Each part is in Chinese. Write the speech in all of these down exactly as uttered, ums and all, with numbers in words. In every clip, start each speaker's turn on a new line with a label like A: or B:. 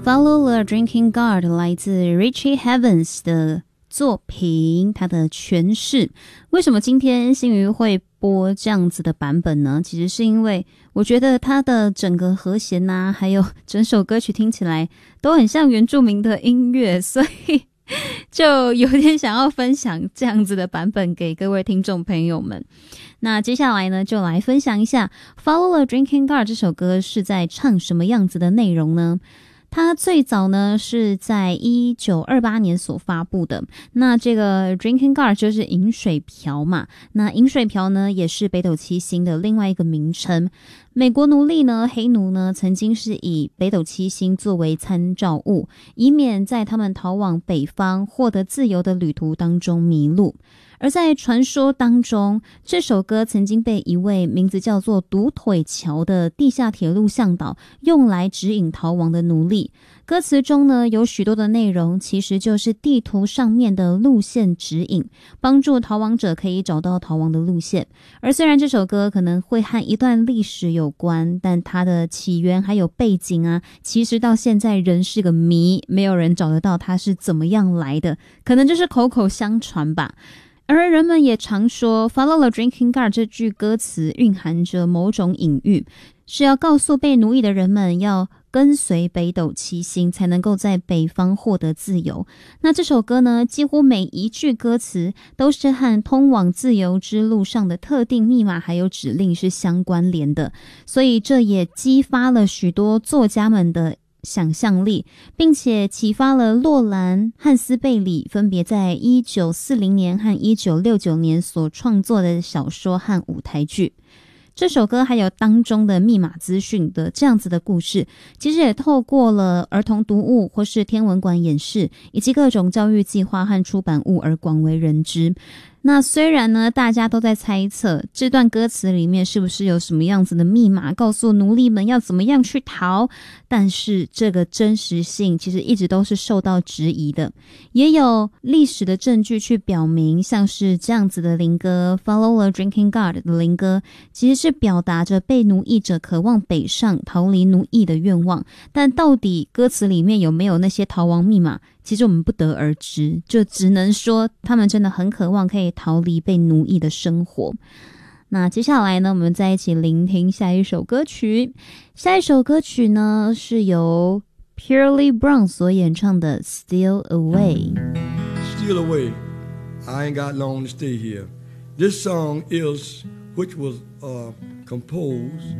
A: Follow the Drinking God 来自 Richie Havens 的作品，他的诠释。为什么今天新宇会播这样子的版本呢？其实是因为我觉得他的整个和弦啊，还有整首歌曲听起来都很像原住民的音乐，所以就有点想要分享这样子的版本给各位听众朋友们。那接下来呢，就来分享一下 Follow the Drinking God 这首歌是在唱什么样子的内容呢？它最早呢是在一九二八年所发布的。那这个 Drinking God 就是饮水瓢嘛，那饮水瓢呢也是北斗七星的另外一个名称。美国奴隶呢，黑奴呢，曾经是以北斗七星作为参照物，以免在他们逃往北方获得自由的旅途当中迷路。而在传说当中，这首歌曾经被一位名字叫做独腿桥的地下铁路向导用来指引逃亡的奴隶。歌词中呢，有许多的内容其实就是地图上面的路线指引，帮助逃亡者可以找到逃亡的路线。而虽然这首歌可能会和一段历史有关，但它的起源还有背景啊，其实到现在仍是个谜，没有人找得到它是怎么样来的，可能就是口口相传吧。而人们也常说 Follow the Drinking God 这句歌词蕴含着某种隐喻，是要告诉被奴役的人们要跟随北斗七星才能够在北方获得自由。那这首歌呢，几乎每一句歌词都是和通往自由之路上的特定密码还有指令是相关联的，所以这也激发了许多作家们的想象力，并且启发了洛兰、汉斯贝里分别在一九四零年和一九六九年所创作的小说和舞台剧。这首歌还有当中的密码资讯的这样子的故事，其实也透过了儿童读物或是天文馆演示以及各种教育计划和出版物而广为人知。那虽然呢，大家都在猜测这段歌词里面是不是有什么样子的密码告诉奴隶们要怎么样去逃，但是这个真实性其实一直都是受到质疑的。也有历史的证据去表明，像是这样子的灵歌 Follow the Drinking God 的灵歌，其实是表达着被奴役者渴望北上逃离奴役的愿望，但到底歌词里面有没有那些逃亡密码，其实我们不得而知，就只能说他们真的很渴望可以逃离被奴役的生活。那接下来呢，我们再一起聆听下一首歌曲。下一首歌曲呢，是由 Purely Brown 所演唱的 Steal Away。
B: Steal away, I ain't got long to stay here. This song is, which was uh, composed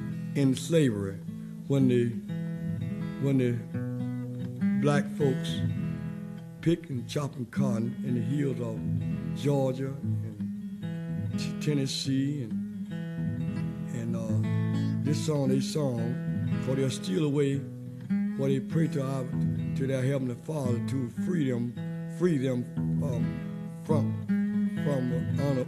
B: in slavery when the, when the black folks pick and chopping cotton in the hills of Georgia and t- Tennessee and and uh, this song they sung for they'll steal away what they pray to our, to their heavenly Father to free them free them um, from from uh,